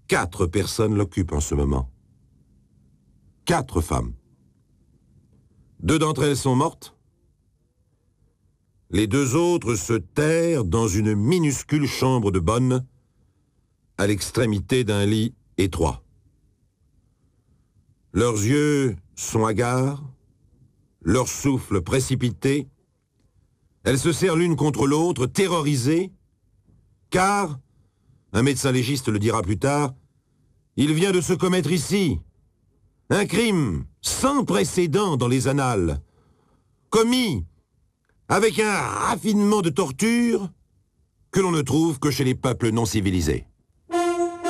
4 personnes l'occupent en ce moment. 4 femmes. 2 d'entre elles sont mortes. Les 2 autres se terrent dans une minuscule chambre de bonne, à l'extrémité d'un lit étroit. Leurs yeux sont hagards, leur souffle précipité. Elles se serrent l'une contre l'autre, terrorisées, car, un médecin légiste le dira plus tard, il vient de se commettre ici un crime sans précédent dans les annales, commis avec un raffinement de torture que l'on ne trouve que chez les peuples non civilisés.